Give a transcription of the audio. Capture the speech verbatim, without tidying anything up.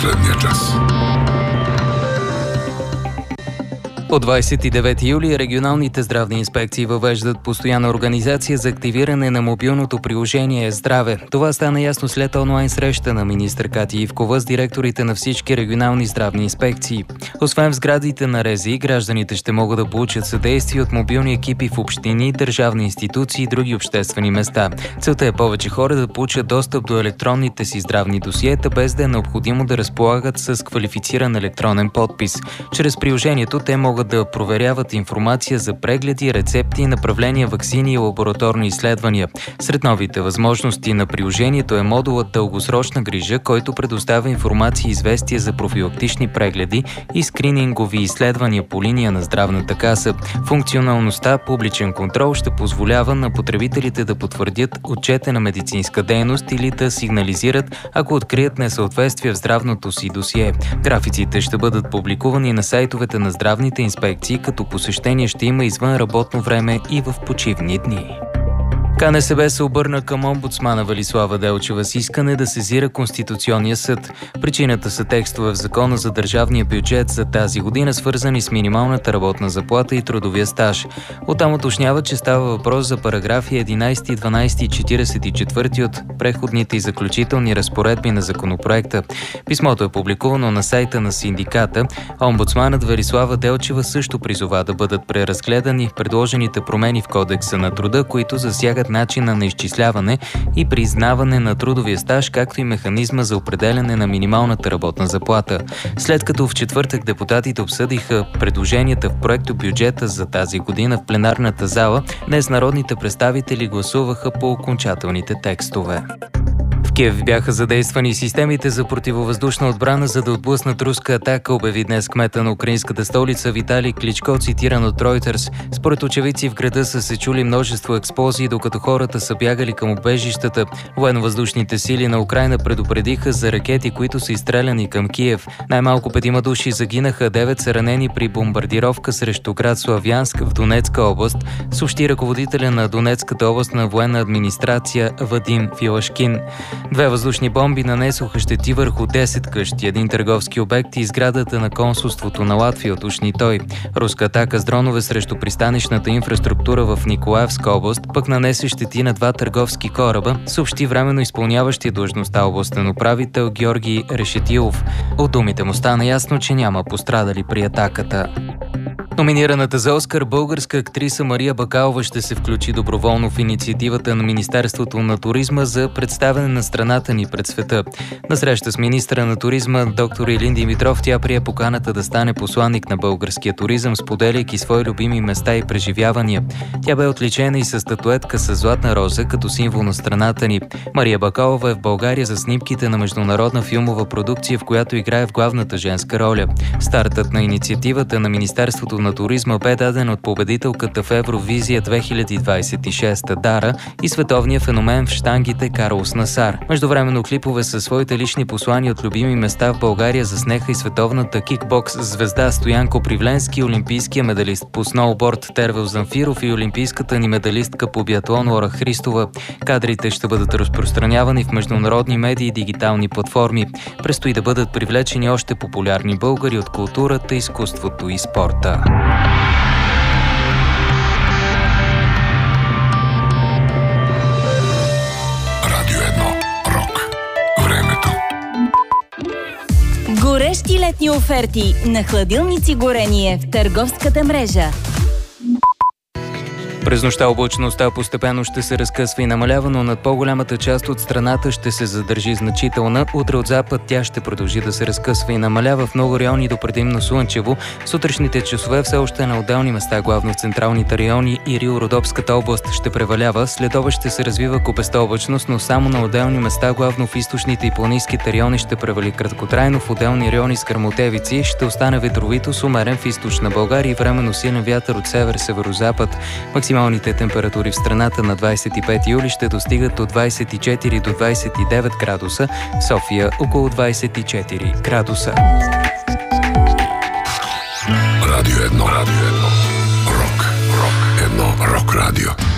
последния час. От двадесет и девети юли регионалните здравни инспекции въвеждат постоянна организация за активиране на мобилното приложение Здраве. Това стана ясно след онлайн среща на министър Катя Ивкова с директорите на всички регионални здравни инспекции. Освен в сградите на РЗИ, гражданите ще могат да получат съдействие от мобилни екипи в общини, държавни институции и други обществени места. Целта е повече хора да получат достъп до електронните си здравни досиета, без да е необходимо да разполагат с квалифициран електронен подпис. Чрез приложението те могат да проверяват информация за прегледи, рецепти, направления, ваксини и лабораторни изследвания. Сред новите възможности на приложението е модулът дългосрочна грижа, който предоставя информация и известия за профилактични прегледи и скринингови изследвания по линия на здравната каса. Функционалността публичен контрол ще позволява на потребителите да потвърдят отчетена медицинска дейност или да сигнализират, ако открият несъответствие в здравното си досие. Графиците ще бъдат публикувани на сайтовете на здравните инспекции, като посещение ще има извън работно време и в почивни дни. КНСБ се обърна към омбудсмана Велислава Делчева с искане да сезира Конституционния съд. Причината са текстове в Закона за държавния бюджет за тази година, свързани с минималната работна заплата и трудовия стаж. Оттам уточнява, че става въпрос за параграфи единадесети, дванадесети и четиридесет и четвърти от преходните и заключителни разпоредби на законопроекта. Писмото е публикувано на сайта на синдиката. Омбудсманът Велислава Делчева също призова да бъдат преразгледани предложените промени в Кодекса на труда, които засягат начина на изчисляване и признаване на трудовия стаж, както и механизма за определяне на минималната работна заплата. След като в четвъртък депутатите обсъдиха предложенията в проекто бюджета за тази година в пленарната зала, днес народните представители гласуваха по окончателните текстове. В Киев бяха задействани системите за противовъздушна отбрана, за да отблъснат руска атака, обяви днес кмета на украинската столица Виталий Кличко, цитиран от Reuters. Според очевидци в града са се чули множество експлозии, докато хората са бягали към убежищата. Военновъздушните сили на Украйна предупредиха за ракети, които са изстреляни към Киев. Най-малко петима души загинаха, девет са ранени при бомбардировка срещу град Славянск в Донецка област, съобщи ръководителя на Донецката областна военна администрация Вадим Филашкин. Две въздушни бомби нанесоха щети върху десет къщи, един търговски обект и сградата на консулството на Латвия, уточни той. Руска атака с дронове срещу пристанищната инфраструктура в Николаевска област пък нанесе щети на два търговски кораба, съобщи временно изпълняващия длъжността областен управител Георги Решетилов. От думите му стана ясно, че няма пострадали при атаката. Номинираната за Оскар българска актриса Мария Бакалова ще се включи доброволно в инициативата на Министерството на туризма за представяне на страната ни пред света. На среща с министъра на туризма доктор Илин Димитров тя прие поканата да стане посланник на българския туризъм, споделяйки свои любими места и преживявания. Тя бе отличена и със статуетка с златна роза като символ на страната ни. Мария Бакалова е в България за снимките на международна филмова продукция, в която играе в главната женска роля. Стартът на инициативата на Министерството на туризма бе даден от победителката в Евровизия две хиляди двадесет и шеста Дара и световния феномен в щангите Карлос Насар. Междувременно клипове със своите лични послания от любими места в България заснеха и световната кикбокс звезда Стоян Копривленски, олимпийския медалист по сноуборд Тервел Замфиров и олимпийската ни медалистка по биатлон Лора Христова. Кадрите ще бъдат разпространявани в международни медии и дигитални платформи. Предстои да бъдат привлечени още популярни българи от културата, изкуството и спорта. Радио едно. Рок. Времето. Горещи летни оферти на хладилници Горение в търговската мрежа. През нощта облачността постепенно ще се разкъсва и намалява, но над по-голямата част от страната ще се задържи значителна. Утре от запад тя ще продължи да се разкъсва и намалява в много райони до предимно слънчево. Сутрешните часове все още на отделни места, главно в централните райони и Рил-Родопската област ще превалява. Следова ще се развива купеста облачност, но само на отделни места, главно в източните и планинските райони ще превали краткотрайно. В отделни райони с гръмотевици ще остане ветровито с умерен в източна България и временно силен вятър от север-северозапад. Максималните температури в страната на двадесет и пети юли ще достигат от двадесет и четири до двадесет и девет градуса, в София около двадесет и четири градуса. Радио едно, радио едно, рок, рок, едно, рок радио.